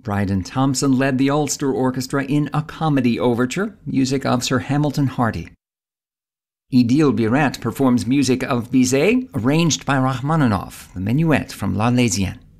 Bryden Thompson led the Ulster Orchestra in A Comedy Overture, music of Sir Hamilton Hardy. Idil Biret performs music of Bizet, arranged by Rachmaninoff, the Minuet from La Laisienne.